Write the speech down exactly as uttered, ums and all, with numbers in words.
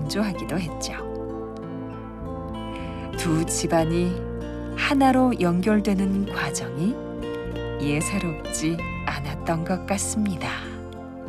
건조하기도 했죠. 두 집안이 하나로 연결되는 과정이 예사롭지 않았던 것 같습니다.